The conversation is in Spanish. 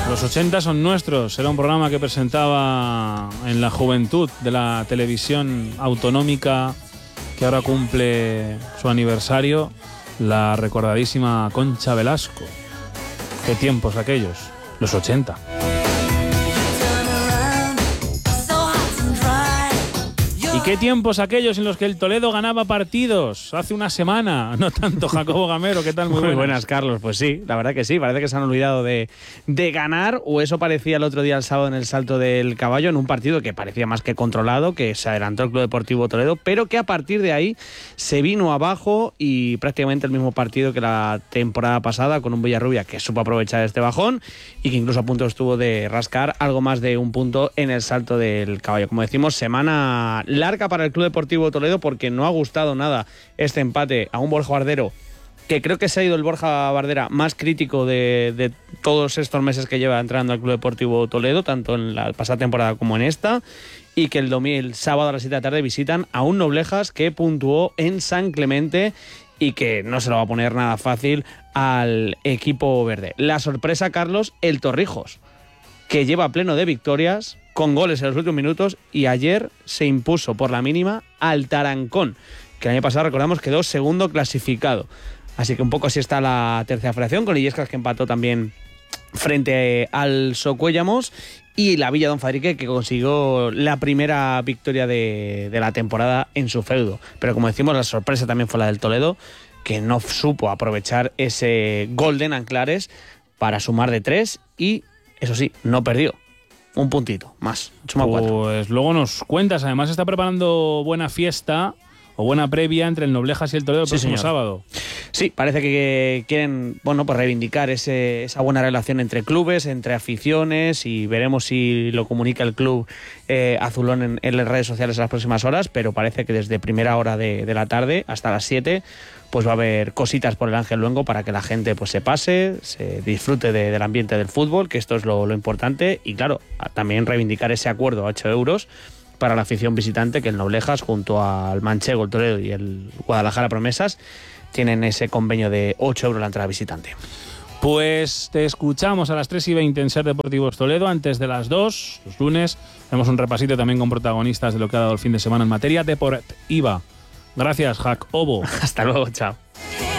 Los 80 son nuestros. Era un programa que presentaba en la juventud de la televisión autonómica, que ahora cumple su aniversario, la recordadísima Concha Velasco. Qué tiempos aquellos, los 80. ¿Y qué tiempos aquellos en los que el Toledo ganaba partidos? Hace una semana, no tanto. Jacobo Gamero, ¿qué tal? Muy buenas, Carlos. Pues sí, la verdad que sí. Parece que se han olvidado de ganar, o eso parecía el otro día, el sábado, en el Salto del Caballo, en un partido que parecía más que controlado, que se adelantó el Club Deportivo Toledo, pero que a partir de ahí se vino abajo, y prácticamente el mismo partido que la temporada pasada, con un Villarrubia que supo aprovechar este bajón y que incluso a punto estuvo de rascar algo más de un punto en el Salto del Caballo. Como decimos, semana larga para el Club Deportivo Toledo, porque no ha gustado nada este empate a un Borja Bardero, que creo que se ha ido el Borja Bardera más crítico de todos estos meses que lleva entrando al Club Deportivo Toledo, tanto en la pasada temporada como en esta, y que el sábado a las 7 de la tarde visitan a un Noblejas que puntuó en San Clemente y que no se lo va a poner nada fácil al equipo verde. La sorpresa, Carlos, el Torrijos, que lleva pleno de victorias, con goles en los últimos minutos, y ayer se impuso por la mínima al Tarancón, que el año pasado, recordamos, quedó segundo clasificado. Así que un poco así está la tercera federación, con Illescas, que empató también frente al Socuéllamos, y la Villa Don Fadrique, que consiguió la primera victoria de la temporada en su feudo. Pero como decimos, la sorpresa también fue la del Toledo, que no supo aprovechar ese Golden Anclares para sumar de 3 y, eso sí, no perdió. Un puntito más, 8,4. Pues luego nos cuentas. Además está preparando buena fiesta o buena previa entre el Noblejas y el Toledo el próximo sábado. Sí, parece que quieren, pues reivindicar esa buena relación entre clubes, entre aficiones, y veremos si lo comunica el club azulón en las redes sociales en las próximas horas, pero parece que desde primera hora de la tarde hasta las 7 pues va a haber cositas por el Ángel Luengo para que la gente pues se pase, se disfrute del ambiente del fútbol, que esto es lo importante, y claro, también reivindicar ese acuerdo a 8 euros para la afición visitante, que el Noblejas, junto al Manchego, el Toledo y el Guadalajara Promesas, tienen ese convenio de 8 euros la entrada visitante. Pues te escuchamos a las 3:20 en Ser Deportivos Toledo. Antes de las 2, los lunes, hacemos un repasito también con protagonistas de lo que ha dado el fin de semana en materia deportiva. Gracias, Jacobo. Hasta luego, chao.